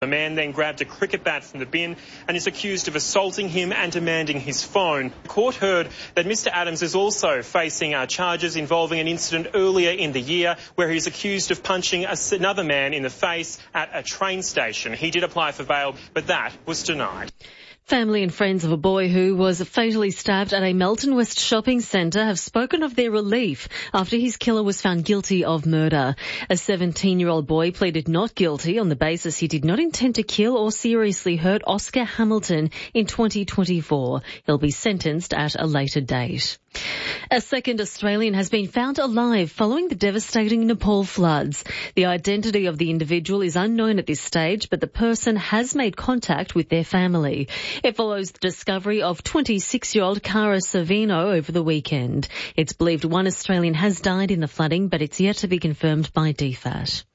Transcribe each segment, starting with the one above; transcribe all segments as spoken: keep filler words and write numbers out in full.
The man then grabbed a cricket bat from the bin and is accused of assaulting him and demanding his phone. The court heard that Mister Adams is also facing uh, charges involving an incident earlier in the year where he is accused of punching a, another man in the face at a train station. He did apply for bail, but that was denied. Family and friends of a boy who was fatally stabbed at a Melton West shopping centre have spoken of their relief after his killer was found guilty of murder. A seventeen-year-old boy pleaded not guilty on the basis he did not intend to kill or seriously hurt Oscar Hamilton in twenty twenty-four. He'll be sentenced at a later date. A second Australian has been found alive following the devastating Nepal floods. The identity of the individual is unknown at this stage, but the person has made contact with their family. It follows the discovery of twenty-six-year-old Cara Savino over the weekend. It's believed one Australian has died in the flooding, but it's yet to be confirmed by D F A T.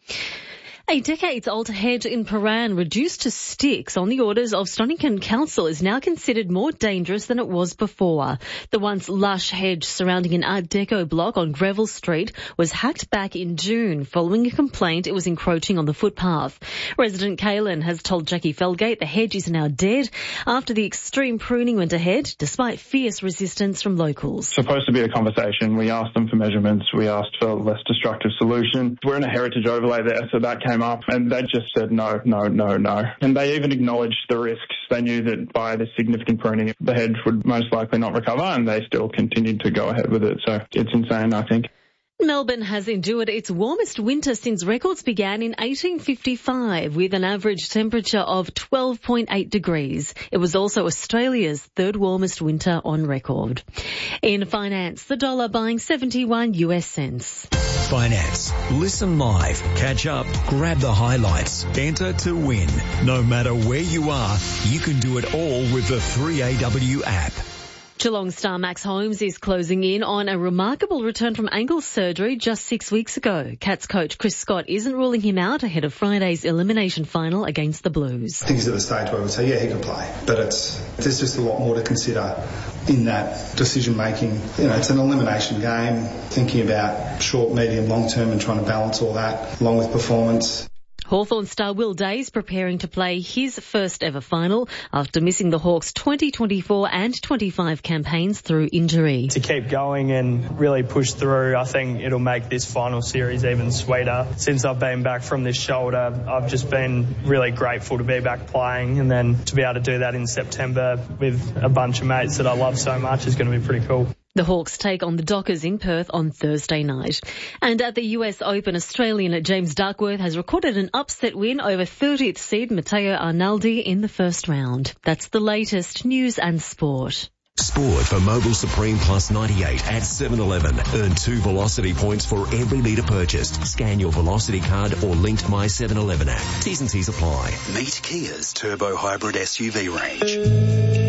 A decades-old hedge in Paran reduced to sticks on the orders of Stonican Council is now considered more dangerous than it was before. The once lush hedge surrounding an Art Deco block on Greville Street was hacked back in June following a complaint it was encroaching on the footpath. Resident Kaylin has told Jackie Felgate the hedge is now dead after the extreme pruning went ahead despite fierce resistance from locals. Supposed to be a conversation. We asked them for measurements. We asked for a less destructive solution. We're in a heritage overlay there, so that came up and they just said no, no, no, no. And they even acknowledged the risks. They knew that by the significant pruning, the hedge would most likely not recover, and they still continued to go ahead with it. So it's insane, I think. Melbourne has endured its warmest winter since records began in eighteen fifty-five with an average temperature of twelve point eight degrees. It was also Australia's third warmest winter on record. In finance, the dollar buying seventy-one U S cents. Finance. Listen live, catch up, grab the highlights, enter to win. No matter where you are, you can do it all with the three A W app. Geelong star Max Holmes is closing in on a remarkable return from ankle surgery just six weeks ago. Cats coach Chris Scott isn't ruling him out ahead of Friday's elimination final against the Blues. I think he's at the stage where I would say, yeah, he can play. But it's there's just a lot more to consider in that decision-making. You know, it's an elimination game, thinking about short, medium, long-term and trying to balance all that along with performance. Hawthorn star Will Days preparing to play his first ever final after missing the Hawks' twenty twenty-four and twenty-five campaigns through injury. To keep going and really push through, I think it'll make this final series even sweeter. Since I've been back from this shoulder, I've just been really grateful to be back playing, and then to be able to do that in September with a bunch of mates that I love so much is going to be pretty cool. The Hawks take on the Dockers in Perth on Thursday night. And at the U S Open, Australian James Duckworth has recorded an upset win over thirtieth seed Matteo Arnaldi in the first round. That's the latest news and sport. Sport for Mobil Supreme Plus ninety-eight at seven eleven. Earn two Velocity points for every litre purchased. Scan your Velocity card or linked My seven eleven app. T's and C's apply. Meet Kia's Turbo Hybrid S U V range.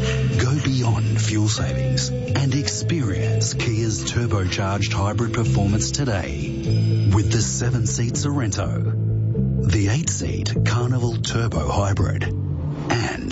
Go beyond fuel savings and experience Kia's turbocharged hybrid performance today with the seven-seat Sorrento, the eight-seat Carnival Turbo Hybrid, and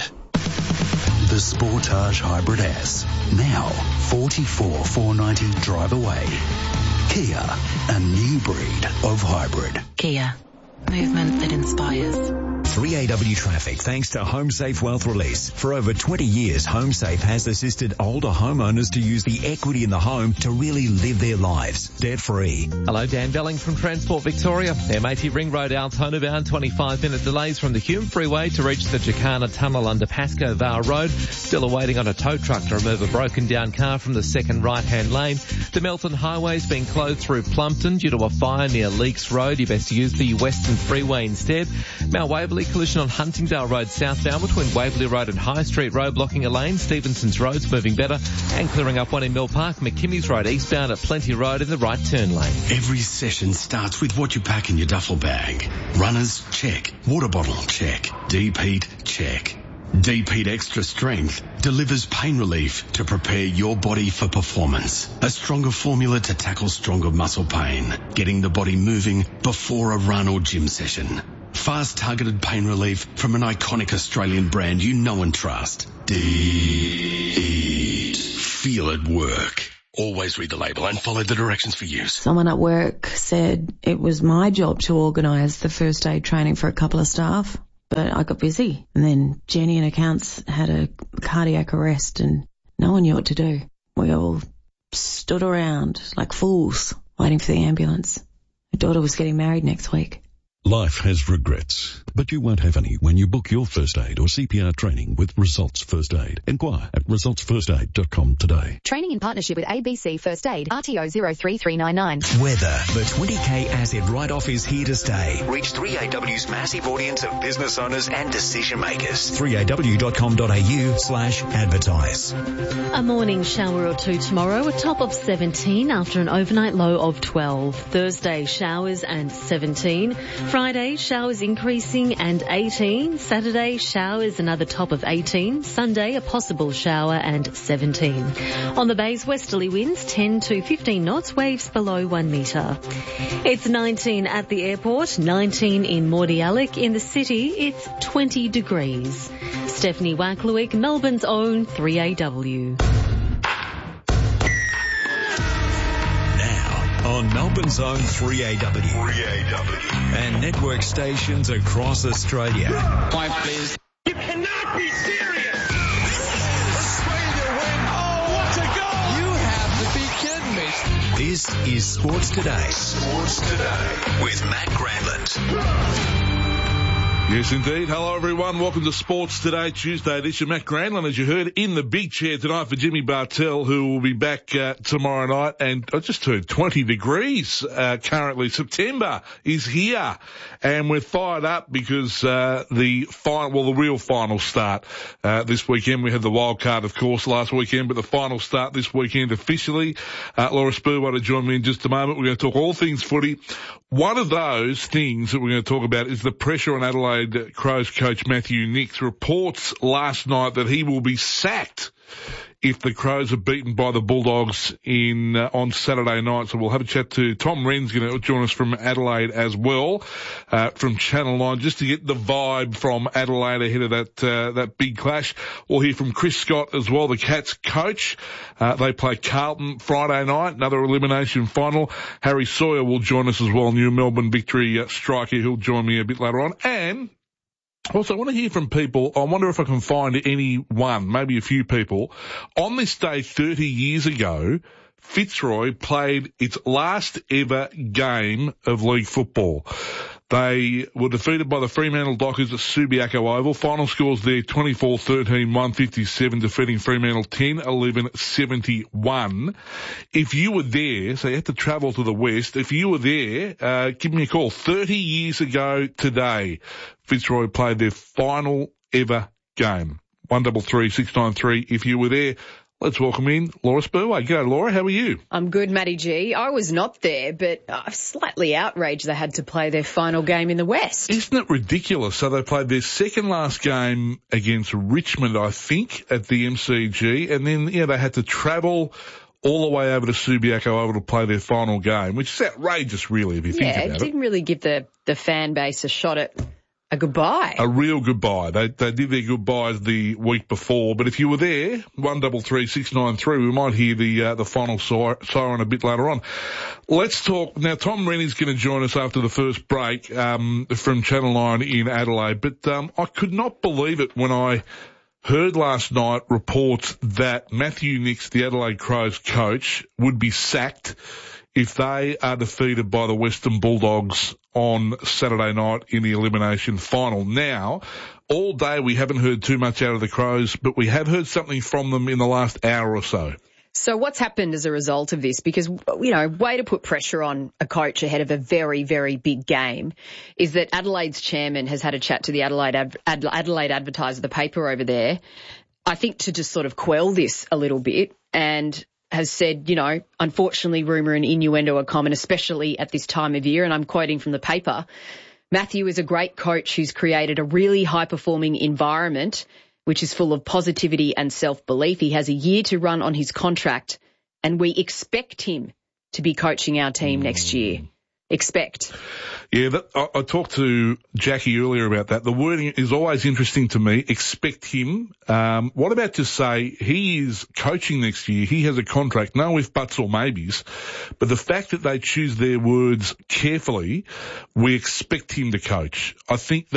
the Sportage Hybrid S. Now forty-four thousand four hundred ninety dollars drive away. Kia, a new breed of hybrid. Kia, movement that inspires. three A W traffic thanks to HomeSafe Wealth Release. For over twenty years, HomeSafe has assisted older homeowners to use the equity in the home to really live their lives debt-free. Hello, Dan Belling from Transport Victoria. M eighty Ring Road, Altona bound, twenty-five minute delays from the Hume Freeway to reach the Jacana Tunnel under Pasco Vale Road. Still awaiting on a tow truck to remove a broken down car from the second right-hand lane. The Melton Highway's been closed through Plumpton due to a fire near Leaks Road. You best use the Western Freeway instead. Mount Waverley collision on Huntingdale Road southbound between Waverley Road and High Street Road blocking a lane. Stevenson's Road's moving better and clearing up one in Mill Park. McKimmy's Road eastbound at Plenty Road in the right turn lane. Every session starts with what you pack in your duffel bag. Runners, check. Water bottle, check. Deep-heat, check. Deep-heat Extra Strength delivers pain relief to prepare your body for performance. A stronger formula to tackle stronger muscle pain. Getting the body moving before a run or gym session. Fast targeted pain relief from an iconic Australian brand you know and trust. Deep. Feel it work. Always read the label and follow the directions for use. Someone at work said it was my job to organise the first aid training for a couple of staff. but I got busy. And then Jenny in accounts had a cardiac arrest and no one knew what to do. We all stood around like fools waiting for the ambulance. My daughter was getting married next week. Life has regrets, but you won't have any when you book your first aid or C P R training with Results First Aid. Inquire at results first aid dot com today. Training in partnership with A B C First Aid, R T O zero three three nine nine. Weather. The twenty K asset write-off is here to stay. Reach three A W's massive audience of business owners and decision makers. three A W dot com dot A U slash advertise. A morning shower or two tomorrow, a top of seventeen after an overnight low of twelve. Thursday, showers and seventeen. Friday, showers increasing and eighteen. Saturday, showers, another top of eighteen. Sunday, a possible shower and seventeen. On the bays, westerly winds ten to fifteen knots, waves below one metre. It's nineteen at the airport, nineteen in Mordialloc. In the city, it's twenty degrees. Stephanie Wacklewick, Melbourne's own three A W. On Melbourne's own three A W. three A W. And network stations across Australia. Five, please. You cannot be serious! Australia win. Oh, what a goal! You have to be kidding me. This is Sports Today. Sports Today. With Matt Granlund. Yes, indeed. Hello, everyone. Welcome to Sports Today, Tuesday edition. Matt Granlund, as you heard, in the big chair tonight for Jimmy Bartell, who will be back uh, tomorrow night. And I just heard twenty degrees uh, currently. September is here, and we're fired up because uh, the final, well, the real finals start uh, this weekend. We had the wild card, of course, last weekend, but the finals start this weekend officially. Uh, Laura Spurway to join me in just a moment. We're going to talk all things footy. One of those things that we're going to talk about is the pressure on Adelaide Crows coach Matthew Nicks. Reports last night that he will be sacked if the Crows are beaten by the Bulldogs in uh, on Saturday night. So we'll have a chat to Tom Wren's going to join us from Adelaide as well, uh, from Channel nine, just to get the vibe from Adelaide ahead of that uh, that big clash. We'll hear from Chris Scott as well, the Cats coach. Uh, they play Carlton Friday night, another elimination final. Harry Sawyer will join us as well, new Melbourne Victory uh, striker. He'll join me a bit later on. And also, I want to hear from people. I wonder if I can find anyone, maybe a few people. On this day thirty years ago, Fitzroy played its last ever game of league football. They were defeated by the Fremantle Dockers at Subiaco Oval. Final scores there, twenty-four thirteen, one fifty-seven, defeating Fremantle ten eleven seventy-one. If you were there, so you had to travel to the west, if you were there, uh, give me a call. thirty years ago today, Fitzroy played their final ever game. one three three, six nine three if you were there. Let's welcome in Laura Spurway. G'day, Laura. How are you? I'm good, Matty G. I was not there, but I'm slightly outraged they had to play their final game in the West. Isn't it ridiculous? So they played their second last game against Richmond, I think, at the M C G, and then, yeah, they had to travel all the way over to Subiaco Oval to play their final game, which is outrageous, really, if you think yeah, about it. Yeah, it didn't really give the, the fan base a shot at a goodbye. A real goodbye. They they did their goodbyes the week before, but if you were there, one three three, six nine three, we might hear the uh, the final siren a bit later on. Let's talk now. Tom Wren is going to join us after the first break um, from Channel nine in Adelaide, but um, I could not believe it when I heard last night reports that Matthew Nicks, the Adelaide Crows coach, would be sacked if they are defeated by the Western Bulldogs on Saturday night in the elimination final. Now, all day we haven't heard too much out of the Crows, but we have heard something from them in the last hour or so. So what's happened as a result of this, because, you know, way to put pressure on a coach ahead of a very, very big game, is that Adelaide's chairman has had a chat to the Adelaide, Ad- Adelaide Advertiser, the paper over there, I think to just sort of quell this a little bit, and has said, you know, unfortunately rumour and innuendo are common, especially at this time of year, and I'm quoting from the paper. Matthew is a great coach who's created a really high-performing environment which is full of positivity and self-belief. He has a year to run on his contract, and we expect him to be coaching our team mm. next year. Expect. Yeah, that, I, I talked to Jackie earlier about that. The wording is always interesting to me. Expect him. Um, what about to say he is coaching next year? He has a contract. No ifs, buts or maybes. But the fact that they choose their words carefully, we expect him to coach. I think that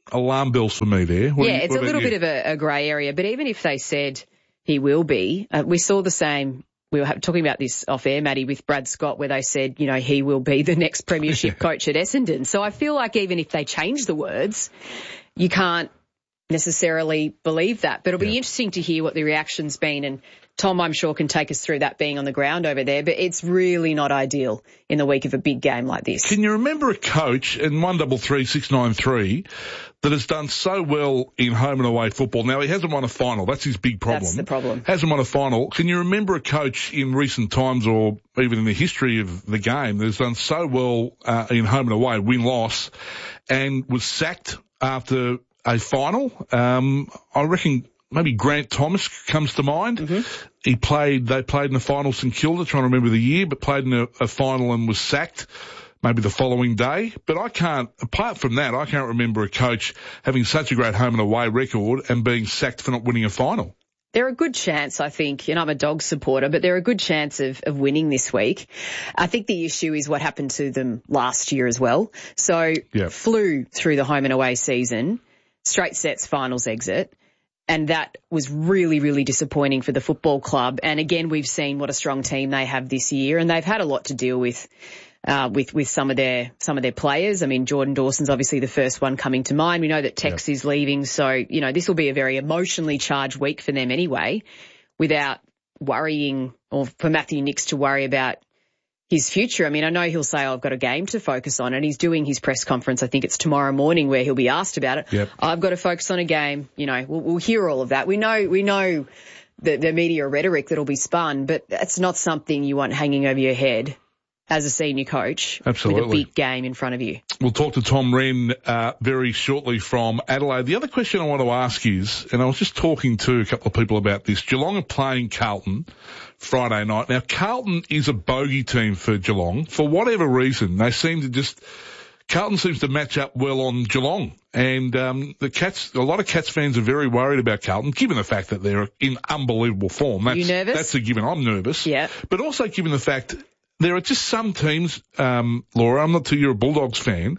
alarm bells for me there. What yeah, you, it's a little you? bit of a, a grey area, but even if they said he will be, uh, we saw the same. We were talking about this off air, Maddie, with Brad Scott, where they said, you know, he will be the next premiership coach at Essendon. So I feel like even if they change the words, you can't necessarily believe that. But it'll be yeah. interesting to hear what the reaction's been. And Tom, I'm sure, can take us through that being on the ground over there. But it's really not ideal in the week of a big game like this. Can you remember a coach in one double three six nine three that has done so well in home and away football? Now, he hasn't won a final. That's his big problem. That's the problem. Hasn't won a final. Can you remember a coach in recent times or even in the history of the game that has done so well uh, in home and away, win-loss, and was sacked after a final? Um, I reckon maybe Grant Thomas comes to mind. Mm-hmm. He played, they played in the final St Kilda, trying to remember the year, but played in a, a final and was sacked maybe the following day. But I can't, apart from that, I can't remember a coach having such a great home and away record and being sacked for not winning a final. They're a good chance, I think, and I'm a dog supporter, but they're a good chance of, of winning this week. I think the issue is what happened to them last year as well. So yep. flew through the home and away season, straight sets finals exit. And that was really, really disappointing for the football club. And again, we've seen what a strong team they have this year, and they've had a lot to deal with, uh, with, with some of their, some of their players. I mean, Jordan Dawson's obviously the first one coming to mind. We know that Tex yep. is leaving. So, you know, this will be a very emotionally charged week for them anyway, without worrying, or for Matthew Nicks to worry about his future. I mean, I know he'll say, oh, I've got a game to focus on, and he's doing his press conference. I think it's tomorrow morning where he'll be asked about it. Yep. I've got to focus on a game. You know, we'll, we'll hear all of that. We know, we know the, the media rhetoric that'll be spun, but that's not something you want hanging over your head as a senior coach. Absolutely. With a big game in front of you. We'll talk to Tom Wren uh, very shortly from Adelaide. The other question I want to ask is, and I was just talking to a couple of people about this, Geelong are playing Carlton Friday night. Now, Carlton is a bogey team for Geelong. For whatever reason, they seem to just, Carlton seems to match up well on Geelong. And um, the Cats, a lot of Cats fans are very worried about Carlton, given the fact that they're in unbelievable form. That's, you nervous? That's a given. I'm nervous. Yeah. But also given the fact there are just some teams, um, Laura, I'm not too, you're a Bulldogs fan.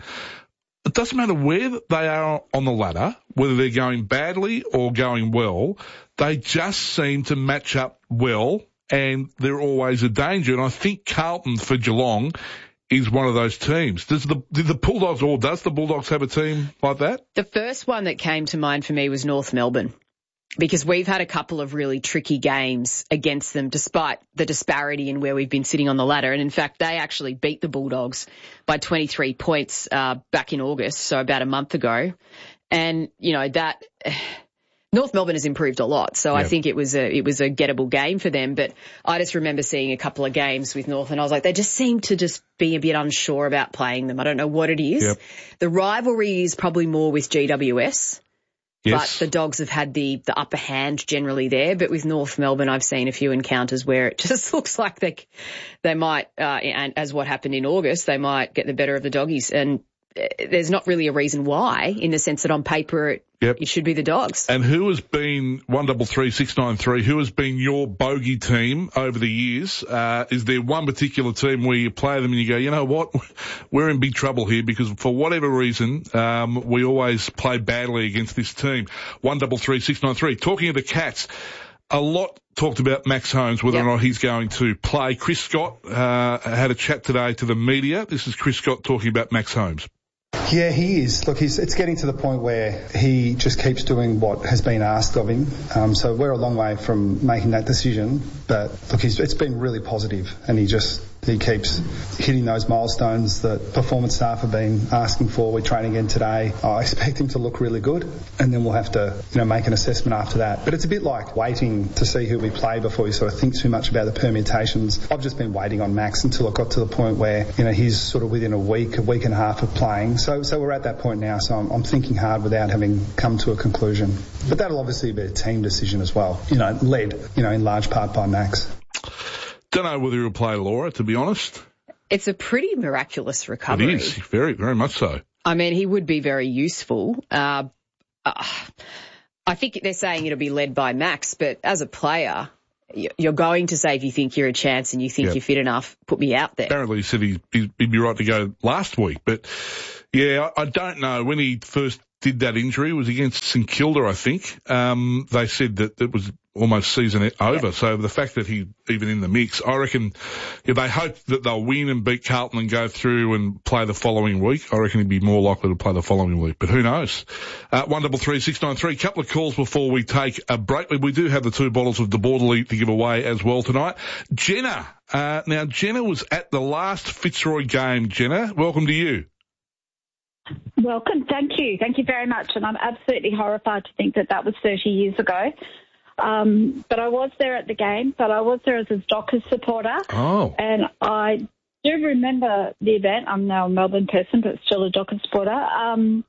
It doesn't matter where they are on the ladder, whether they're going badly or going well, they just seem to match up well, and they're always a danger. And I think Carlton for Geelong is one of those teams. Does the, did the Bulldogs, or does the Bulldogs have a team like that? The first one that came to mind for me was North Melbourne, because we've had a couple of really tricky games against them despite the disparity in where we've been sitting on the ladder. And in fact, they actually beat the Bulldogs by twenty-three points uh, back in August, so about a month ago. And, you know, that North Melbourne has improved a lot, so yep. I think it was a it was a gettable game for them. But I just remember seeing a couple of games with North, and I was like, they just seem to just be a bit unsure about playing them. I don't know what it is. Yep. The rivalry is probably more with G W S. Yes. But the Dogs have had the, the upper hand generally there. But with North Melbourne, I've seen a few encounters where it just looks like they they might, uh, and as what happened in August, they might get the better of the Doggies. And there's not really a reason why, in the sense that on paper it, yep. it should be the Dogs. And who has been one double three six nine three? Who has been your bogey team over the years? Uh, is there one particular team where you play them and you go, you know what, we're in big trouble here because for whatever reason, um, we always play badly against this team? One double three six nine three. Talking of the Cats, a lot talked about Max Holmes, whether yep. or not he's going to play. Chris Scott uh, had a chat today to the media. This is Chris Scott talking about Max Holmes. Yeah, he is. Look, he's, it's getting to the point where he just keeps doing what has been asked of him. Um, so we're a long way from making that decision. But look, he's, it's been really positive, and he just he keeps hitting those milestones that performance staff have been asking for. We're training again today. I expect him to look really good, and then we'll have to, you know, make an assessment after that. But it's a bit like waiting to see who we play before you sort of think too much about the permutations. I've just been waiting on Max until it got to the point where, you know, he's sort of within a week, a week and a half of playing. So, so we're at that point now. So I'm, I'm thinking hard without having come to a conclusion. But that'll obviously be a team decision as well. You know, led, you know, in large part by Max. Don't know whether he'll play, Laura, to be honest. It's a pretty miraculous recovery. It is, very, very much so. I mean, he would be very useful. Uh, uh, I think they're saying it'll be led by Max, but as a player, you're going to say if you think you're a chance and you think yep. you're fit enough, put me out there. Apparently he said he'd, he'd be right to go last week, but yeah, I, I don't know. When he first did that injury was against St Kilda, I think. Um, they said that it was almost season over. Yeah. So the fact that he even in the mix, I reckon if they hope that they'll win and beat Carlton and go through and play the following week, I reckon he'd be more likely to play the following week. But who knows? Uh, one double three six nine three. Couple of calls before we take a break. We do have the two bottles of De Bordeley to give away as well tonight. Jenna, uh, now Jenna was at the last Fitzroy game. Jenna, welcome to you. Welcome. Thank you. Thank you very much. And I'm absolutely horrified to think that that was thirty years ago. Um, but I was there at the game, but I was there as a Dockers supporter. Oh. And I do remember the event. I'm now a Melbourne person, but still a Dockers supporter. Um,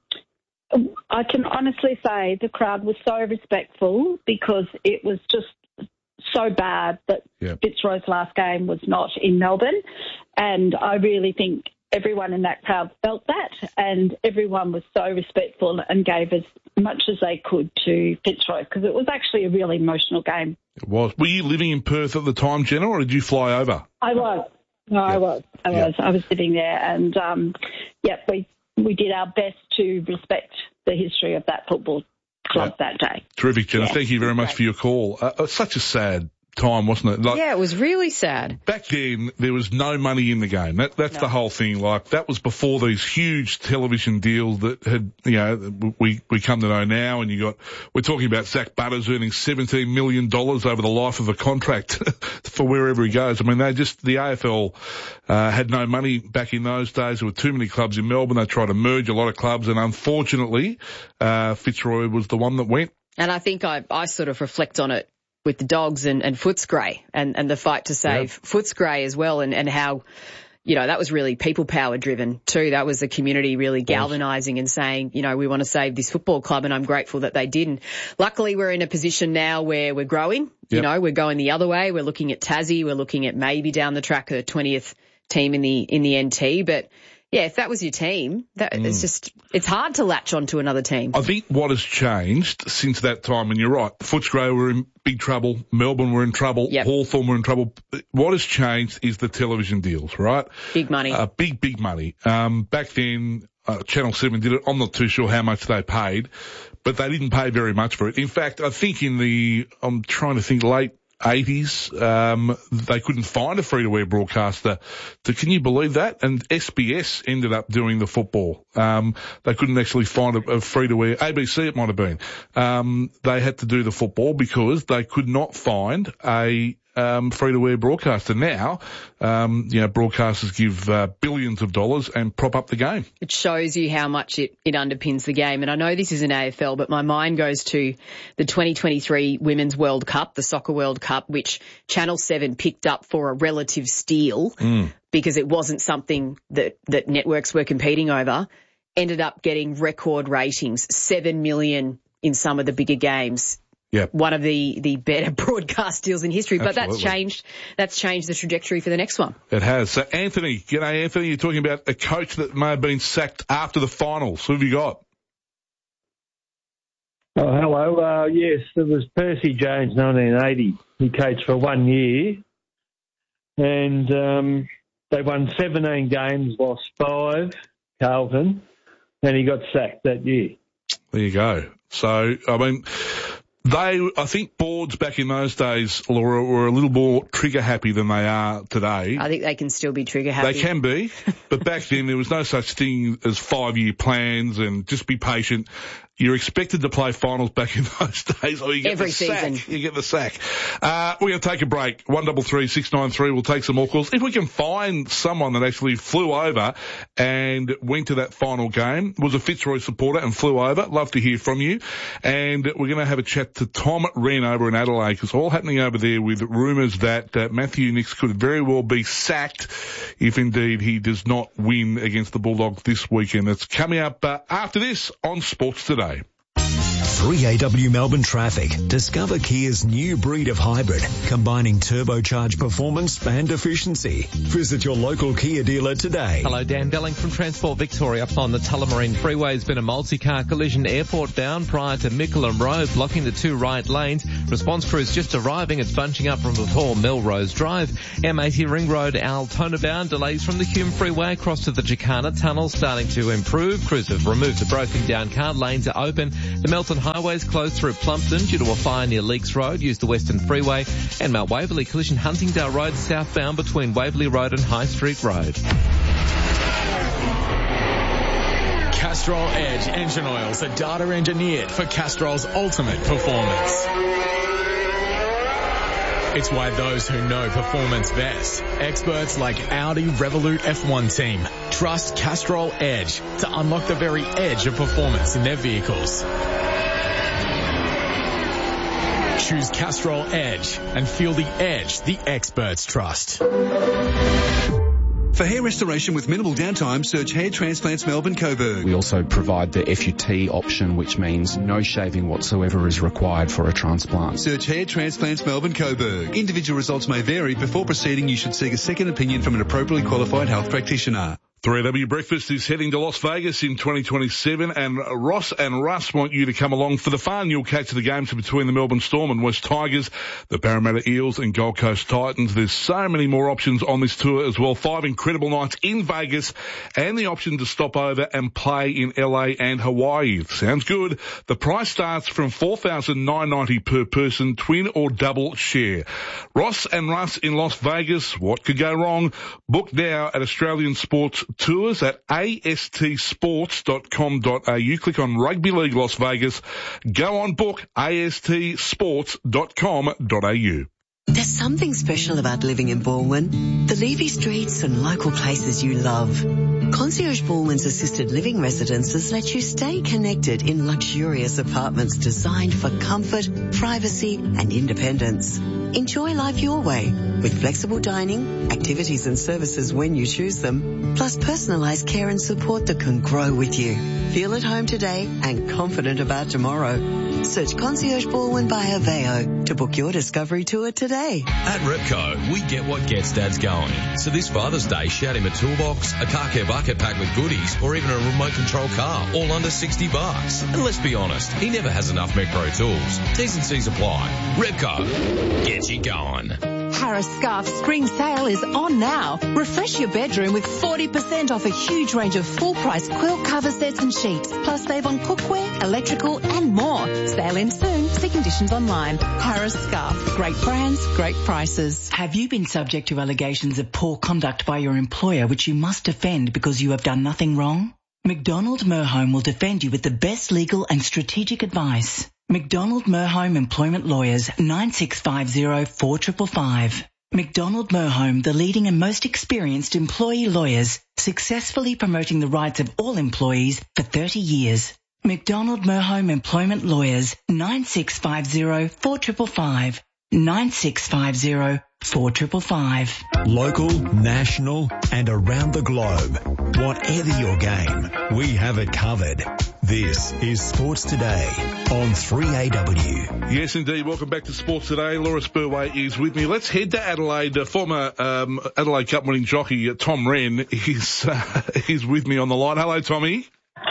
I can honestly say the crowd was so respectful because it was just so bad that yep. Fitzroy's last game was not in Melbourne. And I really think everyone in that crowd felt that, and everyone was so respectful and gave as much as they could to Fitzroy because it was actually a really emotional game. It was. Were you living in Perth at the time, Jenna, or did you fly over? I was. No, yep. I was. I yep. was. I was living there, and um, yeah, we we did our best to respect the history of that football club yep. that day. Terrific, Jenna. Yeah. Thank you very much Great. for your call. Uh, it's such a sad time, wasn't it? Like, yeah, it was really sad. Back then, there was no money in the game. That, that's no. the whole thing. Like, that was before these huge television deals that had, you know, we, we come to know now. And you got, we're talking about Zach Butters earning seventeen million dollars over the life of a contract for wherever he goes. I mean, they just, the A F L, uh, had no money back in those days. There were too many clubs in Melbourne. They tried to merge a lot of clubs. And unfortunately, uh, Fitzroy was the one that went. And I think I, I sort of reflect on it with the Dogs and, and Footscray and, and the fight to save yep. Footscray as well, and, and how, you know, that was really people power driven too. That was the community really galvanising and saying, you know, we want to save this football club, and I'm grateful that they did. And luckily we're in a position now where we're growing, you yep. know, we're going the other way. We're looking at Tassie, we're looking at maybe down the track a twentieth team in the, in the N T, but yeah, if that was your team, that, mm. it's just, it's hard to latch onto another team. I think what has changed since that time, and you're right, Footscray were in big trouble, Melbourne were in trouble, yep. Hawthorn were in trouble. What has changed is the television deals, right? Big money. Uh, big, big money. Um, back then, uh, Channel seven did it. I'm not too sure how much they paid, but they didn't pay very much for it. In fact, I think in the, I'm trying to think late eighties, um, they couldn't find a free-to-air broadcaster. So can you believe that? And S B S ended up doing the football. Um, they couldn't actually find a, a free-to-air, A B C it might have been. Um, they had to do the football because they could not find a Um, free-to-air broadcaster. Now, um, you know, broadcasters give uh, billions of dollars and prop up the game. It shows you how much it, it underpins the game. And I know this is an A F L, but my mind goes to the twenty twenty-three Women's World Cup, the Soccer World Cup, which Channel seven picked up for a relative steal mm. because it wasn't something that, that networks were competing over. Ended up getting record ratings, seven million in some of the bigger games. Yep. One of the, the better broadcast deals in history, but Absolutely. that's changed, that's changed the trajectory for the next one. It has. So Anthony, g'day Anthony, you're talking about a coach that may have been sacked after the finals. Who have you got? Oh, hello. Uh, yes, it was Percy Jones, nineteen eighty. He coached for one year and, um, they won seventeen games, lost five, Carlton, and he got sacked that year. There you go. So, I mean, They, I think boards back in those days, Laura, were a little more trigger happy than they are today. I think they can still be trigger happy. They can be, but back then there was no such thing as five-year plans and just be patient. You're expected to play finals back in those days, or you get Every the sack. season. You get the sack. Uh, we're going to take a break. One double three six nine three. We'll take some more calls. If we can find someone that actually flew over and went to that final game, was a Fitzroy supporter and flew over, love to hear from you. And we're going to have a chat to Tom Wren over in Adelaide, because all happening over there with rumours that uh, Matthew Nicks could very well be sacked if indeed he does not win against the Bulldogs this weekend. That's coming up uh, after this on Sports Today. three A W Melbourne Traffic. Discover Kia's new breed of hybrid, combining turbocharged performance and efficiency. Visit your local Kia dealer today. Hello, Dan Belling from Transport Victoria. On the Tullamarine Freeway has been a multi-car collision airport bound prior to Mickleham Road, blocking the two right lanes. Response crews just arriving. It's bunching up from before Melrose Drive. M eighty Ring Road, Altona bound. Delays from the Hume Freeway across to the Jacana Tunnel starting to improve. Crews have removed the broken down car. Lanes are open. The Melton Highway is closed through Plumpton due to a fire near Leaks Road. Use the Western Freeway. And Mount Waverley collision Huntingdale Road southbound between Waverley Road and High Street Road. Castrol Edge engine oils are data engineered for Castrol's ultimate performance. It's why those who know performance best, experts like Audi Revolut F one team, trust Castrol Edge to unlock the very edge of performance in their vehicles. Choose Castrol Edge and feel the edge the experts trust. For hair restoration with minimal downtime, search Hair Transplants Melbourne Coburg. We also provide the F U T option, which means no shaving whatsoever is required for a transplant. Search Hair Transplants Melbourne Coburg. Individual results may vary. Before proceeding, you should seek a second opinion from an appropriately qualified health practitioner. three A W Breakfast is heading to Las Vegas in twenty twenty-seven, and Ross and Russ want you to come along for the fun. You'll catch the games between the Melbourne Storm and West Tigers, the Parramatta Eels and Gold Coast Titans. There's so many more options on this tour as well. Five incredible nights in Vegas and the option to stop over and play in L A and Hawaii. Sounds good. The price starts from four thousand nine hundred ninety dollars per person, twin or double share. Ross and Russ in Las Vegas. What could go wrong? Book now at Australian Sports Tours at a s t sports dot com dot a u. Click on Rugby League Las Vegas. Go on book a s t sports dot com dot a u. There's something special about living in Balwyn. The leafy streets and local places you love. Concierge Balwyn's assisted living residences let you stay connected in luxurious apartments designed for comfort, privacy and independence. Enjoy life your way with flexible dining, activities and services when you choose them, plus personalised care and support that can grow with you. Feel at home today and confident about tomorrow. Search Concierge Balwyn by Aveo to book your discovery tour today. At Repco, we get what gets dads going. So this Father's Day, shout him a toolbox, a car care bucket packed with goodies, or even a remote control car, all under sixty bucks. And let's be honest, he never has enough Mecro tools. T's and C's apply. Repco, get you going. Harris Scarf Spring Sale is on now. Refresh your bedroom with forty percent off a huge range of full-price quilt cover sets and sheets. Plus save on cookware, electrical and more. Sale ends soon. See conditions online. Harris Scarf. Great brands, great prices. Have you been subject to allegations of poor conduct by your employer which you must defend because you have done nothing wrong? McDonald Merhome will defend you with the best legal and strategic advice. McDonald Merhome Employment Lawyers, nine six five zero, four five five five. McDonald Merhome, the leading and most experienced employee lawyers, successfully promoting the rights of all employees for thirty years. McDonald Merhome Employment Lawyers, nine six five zero, four five five five. nine six five zero, four five five five. Local, national and around the globe. Whatever your game, we have it covered. This is Sports Today on three A W. Yes, indeed. Welcome back to Sports Today. Laura Spurway is with me. Let's head to Adelaide. Uh, former um, Adelaide Cup winning jockey uh, Tom Wren is, uh, is with me on the line. Hello, Tommy.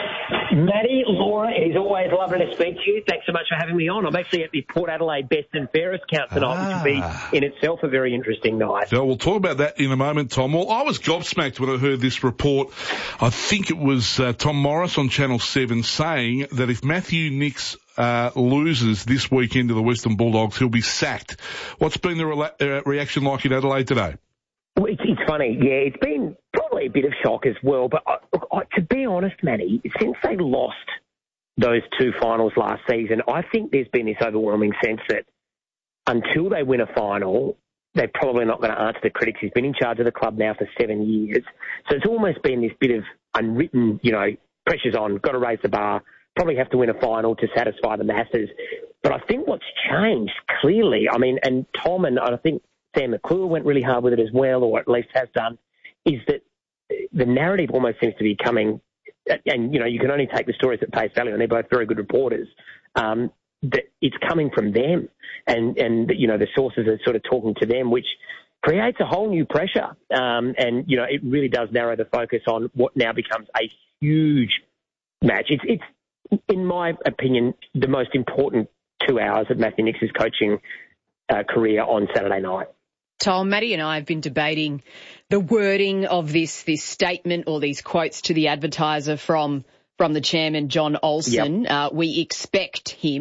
Matty, Laura, it is always lovely to speak to you. Thanks so much for having me on. I'm actually at the Port Adelaide Best and Fairest count tonight, ah. which will be in itself a very interesting night. So we'll talk about that in a moment, Tom. Well, I was gobsmacked when I heard this report. I think it was uh, Tom Morris on Channel seven saying that if Matthew Nicks uh, loses this weekend to the Western Bulldogs, he'll be sacked. What's been the re- uh, reaction like in Adelaide today? Well, it's, it's funny, yeah. It's been probably a bit of shock as well. But I, I, to be honest, Matty, since they lost those two finals last season, I think there's been this overwhelming sense that until they win a final, they're probably not going to answer the critics. He's been in charge of the club now for seven years. So it's almost been this bit of unwritten, you know, pressure's on, got to raise the bar, probably have to win a final to satisfy the masses. But I think what's changed clearly, I mean, and Tom and I think Sam McClure went really hard with it as well, or at least has done, is that the narrative almost seems to be coming and, you know, you can only take the stories at face value, and they're both very good reporters, um, that it's coming from them. And, and, you know, the sources are sort of talking to them, which creates a whole new pressure. Um, and, you know, it really does narrow the focus on what now becomes a huge match. It's, it's in my opinion, the most important two hours of Matthew Nicks' coaching uh, career on Saturday night. Tom, Matty and I have been debating the wording of this this statement or these quotes to the Advertiser from from the chairman, John Olsen. Yep. Uh, we expect him